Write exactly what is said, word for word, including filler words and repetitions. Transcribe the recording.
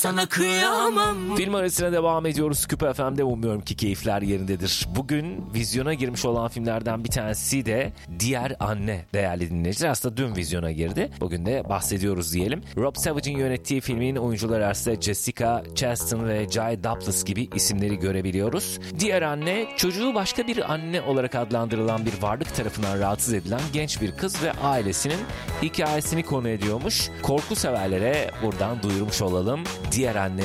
sana kıyamam. Film arasına devam ediyoruz Küpe F M'de. Umuyorum ki keyifler yerindedir. Bugün vizyona girmiş olan filmlerden bir tanesi de Diğer Anne değerli dinleyiciler. Aslında dün vizyona girdi. Bugün de bahsediyoruz diyelim. Rob Savage'in yönettiği filmin oyuncuları arasında Jessica Chastain ve Jai Douglas gibi isimleri görebiliyoruz. Diğer Anne, çocuğu başka bir anne olarak adlandırılan bir varlık tarafından rahatsız edilen genç bir kız ve ailesinin hikayesini konu ediyormuş. Korku severlere buradan duyurmuş olalım. Diğer Anne